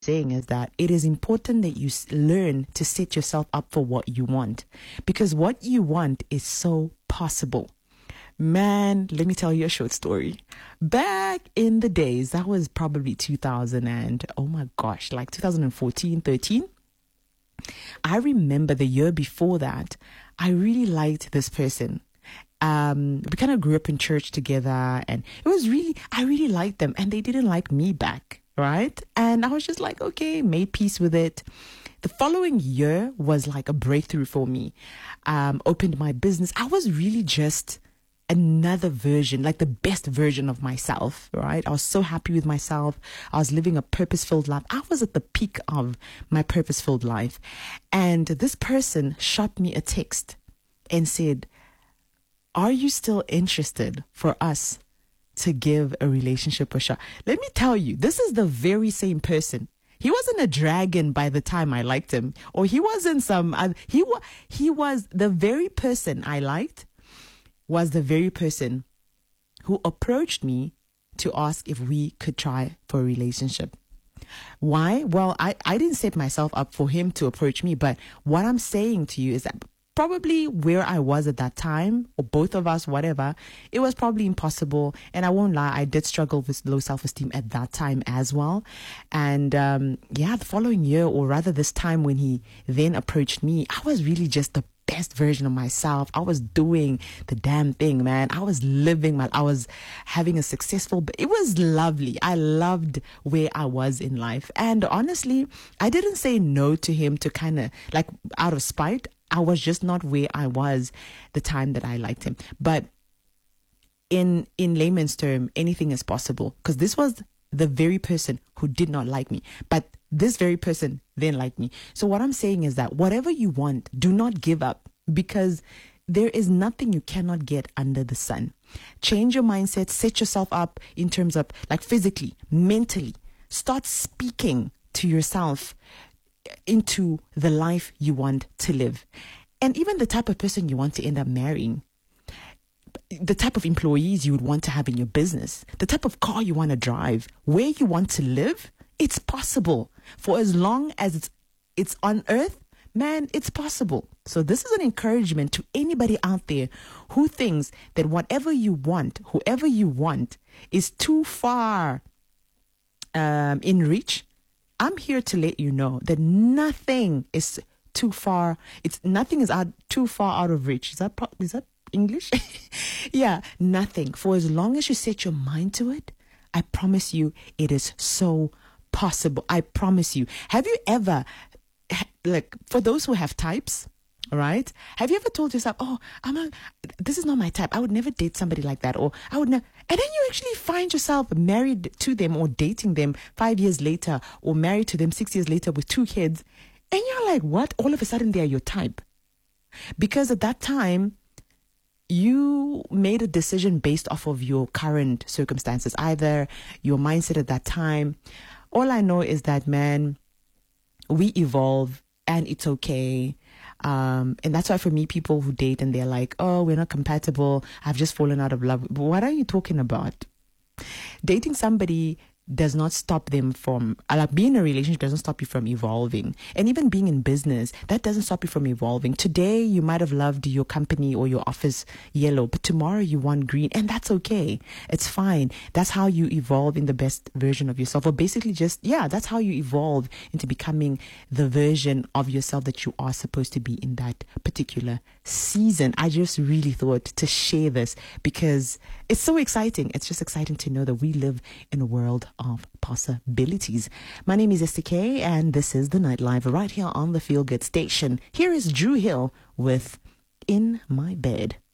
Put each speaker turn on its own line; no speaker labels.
saying is that it is important that you learn to set yourself up for what you want, because what you want is so possible. Man, let me tell you a short story. Back in the days, that was probably 2000 and, oh my gosh, like 2014, 13. I remember the year before that, I really liked this person. We kind of grew up in church together, and I really liked them, and they didn't like me back, right? And I was just like, okay, made peace with it. The following year was like a breakthrough for me. Opened my business. I was really just another version, like the best version of myself, right? I was so happy with myself. I was living a purpose-filled life. I was at the peak of my purpose-filled life. And this person shot me a text and said, are you still interested for us to give a relationship a shot? Let me tell you, this is the very same person. He wasn't a dragon by the time I liked him, or he wasn't he was the very person I liked, was the very person who approached me to ask if we could try for a relationship. Why? Well, I didn't set myself up for him to approach me, but what I'm saying to you is that probably where I was at that time, or both of us, whatever, it was probably impossible. And I won't lie, I did struggle with low self-esteem at that time as well. And the following year, or rather this time when he then approached me, I was really just the best version of myself. I was doing the damn thing, man. I was I was having a successful, but it was lovely. I loved where I was in life. And honestly, I didn't say no to him to kind of like out of spite. I was just not where I was the time that I liked him. But in layman's term, anything is possible, because this was the very person who did not like me. But this very person then liked me. So what I'm saying is that whatever you want, do not give up, because there is nothing you cannot get under the sun. Change your mindset, set yourself up in terms of like physically, mentally. Start speaking to yourself into the life you want to live. And even the type of person you want to end up marrying, the type of employees you would want to have in your business, the type of car you want to drive, where you want to live, it's possible. For as long as it's on earth, man, it's possible. So this is an encouragement to anybody out there who thinks that whatever you want, whoever you want, is too far in reach. I'm here to let you know that nothing is too far. Nothing is too far out of reach. Is that English? Yeah, nothing. For as long as you set your mind to it, I promise you, it is so possible. I promise you. Have you ever, like, for those who have types, all right? Have you ever told yourself, this is not my type. I would never date somebody like that. Or I would never. And then you actually find yourself married to them or dating them 5 years later, or married to them 6 years later with 2 kids. And you're like, what? All of a sudden they are your type. Because at that time, you made a decision based off of your current circumstances, either your mindset at that time. All I know is that, man, we evolve and it's okay. And that's why for me, people who date and they're like, oh, we're not compatible, I've just fallen out of love. But what are you talking about? Dating somebody does not stop them from, like, being in a relationship doesn't stop you from evolving. And even being in business, that doesn't stop you from evolving. Today, you might have loved your company or your office yellow, but tomorrow you want green, and that's okay. It's fine. That's how you evolve in the best version of yourself. Or basically that's how you evolve into becoming the version of yourself that you are supposed to be in that particular season. I just really thought to share this because it's so exciting. It's just exciting to know that we live in a world of possibilities. My name is STK, and this is The Nightlife right here on the Feel Good Station. Here is Drew Hill with In My Bed.